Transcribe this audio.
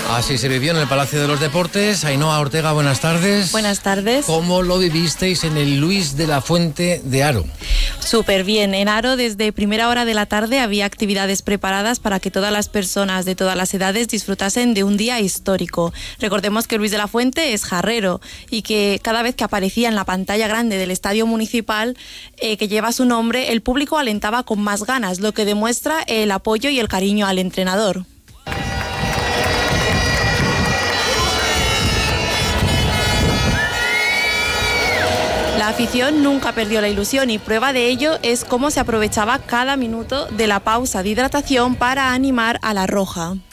Así se vivió en el Palacio de los Deportes. Ainhoa Ortega, buenas tardes. Buenas tardes. ¿Cómo lo vivisteis en el Luis de la Fuente de Haro? Súper bien. En Haro, desde primera hora de la tarde, había actividades preparadas para que todas las personas de todas las edades disfrutasen de un día histórico. Recordemos que Luis de la Fuente es jarrero y que cada vez que aparecía en la pantalla grande del estadio municipal que lleva su nombre, el público alentaba con más ganas, lo que demuestra el apoyo y el cariño al entrenador. La afición nunca perdió la ilusión y prueba de ello es cómo se aprovechaba cada minuto de la pausa de hidratación para animar a la roja.